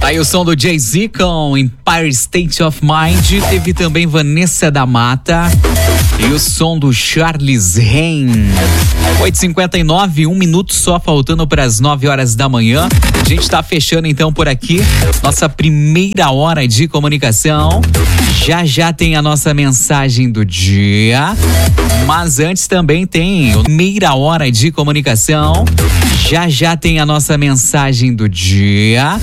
Aí o som do Jay-Z com Empire State of Mind. Teve também Vanessa da Mata e o som do Charles Rain. 8h59, 1 minuto só faltando para as 9 horas da manhã. A gente está fechando então por aqui nossa primeira hora de comunicação. Já tem a nossa mensagem do dia, mas antes também tem a primeira hora de comunicação. Já tem a nossa mensagem do dia.